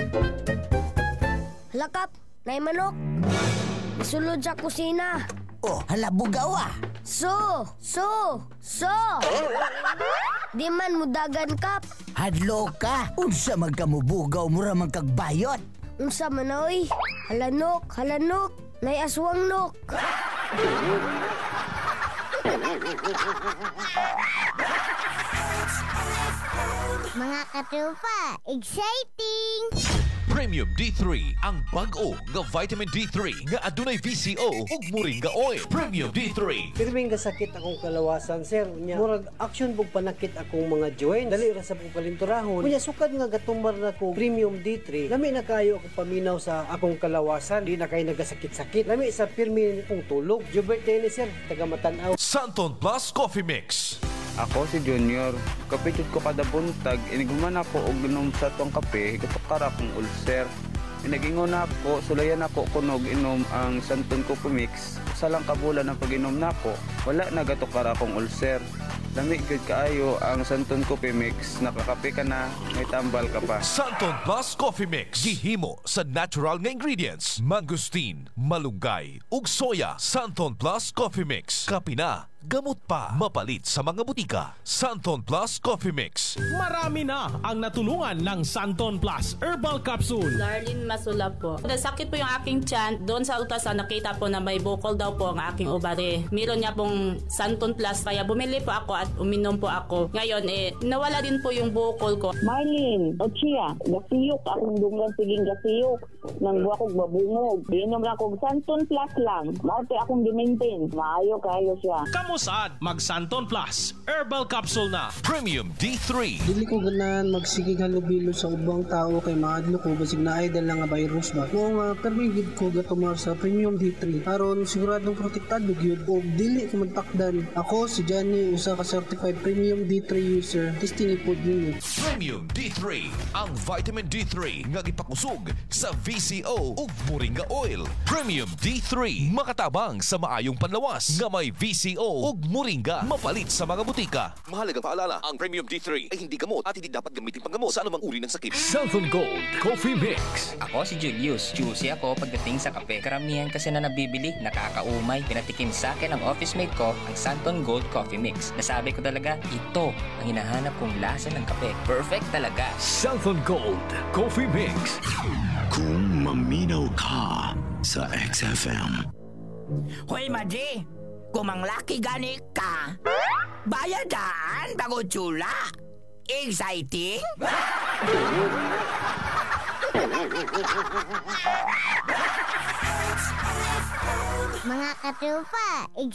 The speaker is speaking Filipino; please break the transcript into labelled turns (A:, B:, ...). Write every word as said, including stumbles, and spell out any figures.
A: Halakap, nay manok. Isulod sa kusina.
B: Oh, hala bugaw ah.
A: So, so, so. Di man mudagan kap.
B: Hadlo ka. Unsa magkamubugaw mo ra magkagbayot.
A: Unsa man oy? Halanok, halanok. Nay aswang nok.
C: Mga katupa, exciting!
D: Premium D three, ang bag-o nga vitamin D three nga adunay V C O ug moringa oil. Premium D three.
E: Pirming kasakit akong kalawasan, sir. Unya, murag action pug panakit akong mga joints. Dali ra sa pong kalinturahon. Unya, sukad nga gatumbar na ko Premium D three. Lami na kayo ako paminaw sa akong kalawasan. Di na kayo nagasakit-sakit. Lami sa pirmi kong tulog. Jubert Dennis, sir. Taga Matanaw.
D: Santon Plus Coffee Mix.
F: Ako si Junior, kapitid ko kada buntag, iniguman ako og inom sa tong kape, katukara kong ulcer. Inagingon ako, sulayan ako kunog inom ang Santon Coffee Mix. Sa lang kabulan ang pag-inom nako, wala na gatukara akong ulcer. Lamig gud kaayo ang Santon Coffee Mix, nakakape ka na, may tambal ka pa.
D: Santon Plus Coffee Mix. Gihimo sa natural nga ingredients. Mangosteen, malunggay, ug soya. Santon Plus Coffee Mix. Kape na, gamot pa. Mapalit sa mga butika. Santon Plus Coffee Mix.
G: Marami na ang natulungan ng Santon Plus Herbal Capsule.
H: Darlene Masula po. Nasakit po yung aking tiyan. Doon sa ultrasound nakita po na may bukol daw po ang aking ovary. Meron niya pong Santon Plus kaya bumili po ako at uminom po ako. Ngayon eh nawala din po yung bukol ko.
I: Marlene, Ochia, gasiyok akong dunggan siging gasiyok. Nang buwa kong babungog. Inom lang akong Santon Plus lang. Marte akong dimaintain. Maayo kayo siya.
G: Kamusad, mag Santon Plus Herbal Capsule na.
D: Premium D three.
J: Dili ko ganahan magsigig halubilo sa ubang tao kay maadlo ko basig na idol lang nga virus ba. Kung uh, permigid ko gatumar sa Premium D three aron siguradong protektado gyud og dili ko magtakdan. Ako si Johnny, usa ka certified Premium D three user. Testing pod ninyo.
D: Premium D three, ang vitamin D three nga gipakusog sa V C O ug moringa oil. Premium D three, makatabang sa maayong panlawas nga may V C O ug moringa, mapalit sa mga butika.
K: Mahalagang paalala, ang Premium D three ay hindi gamot at hindi dapat gamitin panggamot sa anumang uri ng sakit.
D: Santon Gold Coffee Mix.
L: Ako si Julius. Juicy ako pagdating sa kape. Karamihan kasi na nabibili, nakakaumay. Pinatikim sa akin ng office mate ko ang Santon Gold Coffee Mix. Nasabi ko talaga, ito ang hinahanap kong lasa ng kape. Perfect talaga.
D: Santon Gold Coffee Mix.
M: Kung maminaw ka sa X F M.
B: Hoy, Maji! Kung manglaki gani ka, bayadan bago tsula. Exciting?
C: Mga katupa,